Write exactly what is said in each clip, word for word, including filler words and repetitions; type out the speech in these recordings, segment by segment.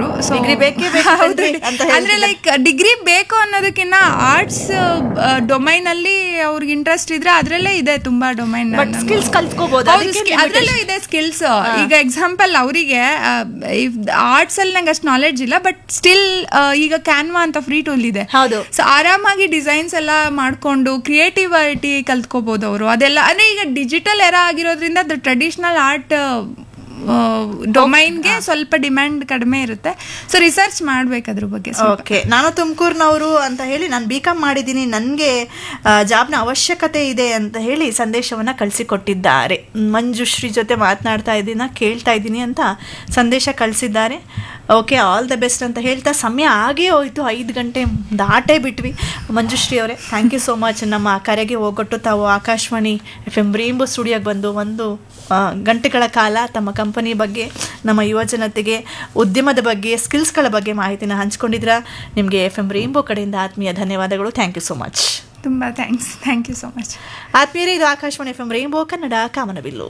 ಅವರು. So degree ಬೇಕೇ ಬೇಕು ಅಂದ್ರೆ ಲೈಕ್ ಡಿಗ್ರಿ ಬೇಕು ಅನ್ನೋದಕ್ಕಿಂತ ಆರ್ಟ್ಸ್ ಡೊಮೈನ್ ಅಲ್ಲಿ ಅವ್ರಿಗೆ ಇಂಟ್ರೆಸ್ಟ್ ಇದ್ರೆ ಅದ್ರಲ್ಲೇ ಇದೆ ತುಂಬಾ ಡೊಮೈನ್, ಸ್ಕಿಲ್ಸ್ ಕಲ್ತ್ಕೋಬಹುದು, ಅದ್ರಲ್ಲೂ ಇದೆ ಸ್ಕಿಲ್ಸ್. ಈಗ ಎಕ್ಸಾಂಪಲ್ ಅವರಿಗೆ ಆರ್ಟ್ಸ್ ಅಲ್ಲಿ ನಂಗೆ ಅಷ್ಟು ನಾಲೆಡ್ಜ್ ಇಲ್ಲ, ಬಟ್ ಸ್ಟಿಲ್ ಈಗ ಕ್ಯಾನ್ವಾ ಅಂತ ಫ್ರೀ ಟೂಲ್ ಇದೆ. ಹೌದು. ಸೊ ಆರಾಮಾಗಿ ಡಿಸೈನ್ಸ್ ಎಲ್ಲ ಮಾಡ್ಕೊಂಡು ಕ್ರಿಯೇಟಿವಿಟಿ ಕಲ್ತ್ಕೋಬಹುದು ಅವರು. ಅದೆಲ್ಲ ಅಂದ್ರೆ ಈಗ ಡಿಜಿಟಲ್ ಎರ ಆಗಿರೋದ್ರಿಂದ ದ ಟ್ರೆಡಿಷನಲ್ ಆರ್ಟ್ ಡೊಮೈನ್ಗೆ ಸ್ವಲ್ಪ ಡಿಮ್ಯಾಂಡ್ ಕಡಿಮೆ ಇರುತ್ತೆ. ಸೊ ರಿಸರ್ಚ್ ಮಾಡ್ಬೇಕು ಅದ್ರ ಬಗ್ಗೆ. ಓಕೆ, ನಾನು ತುಮಕೂರಿನವರು ಅಂತ ಹೇಳಿ ನಾನು ಬಿ ಕಾಮ್ ಮಾಡಿದ್ದೀನಿ, ನನಗೆ ಜಾಬ್ನ ಅವಶ್ಯಕತೆ ಇದೆ ಅಂತ ಹೇಳಿ ಸಂದೇಶವನ್ನು ಕಳಿಸಿಕೊಟ್ಟಿದ್ದಾರೆ. ಮಂಜುಶ್ರೀ ಜೊತೆ ಮಾತನಾಡ್ತಾ ಇದ್ದೀನ ಕೇಳ್ತಾ ಇದ್ದೀನಿ ಅಂತ ಸಂದೇಶ ಕಳಿಸಿದ್ದಾರೆ. ಓಕೆ, ಆಲ್ ದ ಬೆಸ್ಟ್ ಅಂತ ಹೇಳ್ತಾ ಸಮಯ ಆಗೇ ಹೋಯಿತು, ಐದು ಗಂಟೆ ದಾಟೇ ಬಿಟ್ವಿ. ಮಂಜುಶ್ರೀ ಅವರೇ, ಥ್ಯಾಂಕ್ ಯು ಸೋ ಮಚ್. ನಮ್ಮ ಕರೆಗೆ ಹೋಗೊಟ್ಟು ತಾವು ಆಕಾಶವಾಣಿ ಎಫ್ ಎಂ ರೇಂಬೋ ಸ್ಟುಡಿಯೋಗೆ ಬಂದು ಒಂದು ಗಂಟೆಗಳ ಕಾಲ ತಮ್ಮ ಕಂಪನಿ ಬಗ್ಗೆ, ನಮ್ಮ ಯುವ ಜನತೆಗೆ ಉದ್ಯಮದ ಬಗ್ಗೆ, ಸ್ಕಿಲ್ಸ್ಗಳ ಬಗ್ಗೆ ಮಾಹಿತಿನ ಹಂಚ್ಕೊಂಡಿದ್ರ. ನಿಮಗೆ ಎಫ್ ಎಂ ರೇಂಬೋ ಕಡೆಯಿಂದ ಆತ್ಮೀಯ ಧನ್ಯವಾದಗಳು. Thank you so much. ತುಂಬ thanks. Thank you so much. ಆತ್ಮೀಯರೇ, ಇದು Akashvani F M rainbow Kannada ಕಾಮನಬಿಲ್ಲು.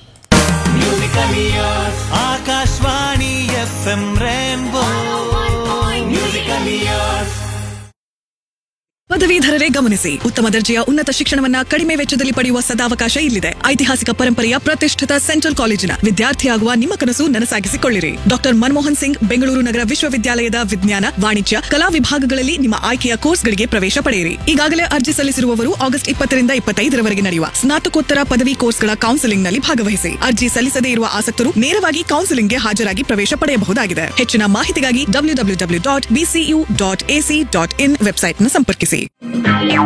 Akashvani F M rainbow musical years. ಪದವೀಧರರೇ ಗಮನಿಸಿ, ಉತ್ತಮ ದರ್ಜೆಯ ಉನ್ನತ ಶಿಕ್ಷಣವನ್ನ ಕಡಿಮೆ ವೆಚ್ಚದಲ್ಲಿ ಪಡೆಯುವ ಸದಾವಕಾಶ ಇಲ್ಲಿದೆ. ಐತಿಹಾಸಿಕ ಪರಂಪರೆಯ ಪ್ರತಿಷ್ಠಿತ ಸೆಂಟ್ರಲ್ ಕಾಲೇಜಿನ ವಿದ್ಯಾರ್ಥಿಯಾಗುವ ನಿಮ್ಮ ಕನಸು ನನಸಾಗಿಸಿಕೊಳ್ಳಿರಿ. ಡಾಕ್ಟರ್ ಮನಮೋಹನ್ ಸಿಂಗ್ ಬೆಂಗಳೂರು ನಗರ ವಿಶ್ವವಿದ್ಯಾಲಯದ ವಿಜ್ಞಾನ, ವಾಣಿಜ್ಯ, ಕಲಾ ವಿಭಾಗಗಳಲ್ಲಿ ನಿಮ್ಮ ಆಯ್ಕೆಯ ಕೋರ್ಸ್ಗಳಿಗೆ ಪ್ರವೇಶ ಪಡೆಯಿರಿ. ಈಗಾಗಲೇ ಅರ್ಜಿ ಸಲ್ಲಿಸಿರುವವರು ಆಗಸ್ಟ್ ಇಪ್ಪತ್ತರಿಂದ ಇಪ್ಪತ್ತೈದರವರೆಗೆ ನಡೆಯುವ ಸ್ನಾತಕೋತ್ತರ ಪದವಿ ಕೋರ್ಸ್ಗಳ ಕೌನ್ಸೆಲಿಂಗ್ನಲ್ಲಿ ಭಾಗವಹಿಸಿ. ಅರ್ಜಿ ಸಲ್ಲಿಸದೇ ಇರುವ ಆಸಕ್ತರು ನೇರವಾಗಿ ಕೌನ್ಸೆಲಿಂಗ್ಗೆ ಹಾಜರಾಗಿ ಪ್ರವೇಶ ಪಡೆಯಬಹುದಾಗಿದೆ. ಹೆಚ್ಚಿನ ಮಾಹಿತಿಗಾಗಿ W W W dot BCU dot AC dot in ವೆಬ್ಸೈಟ್ನ ಸಂಪರ್ಕಿಸಿ.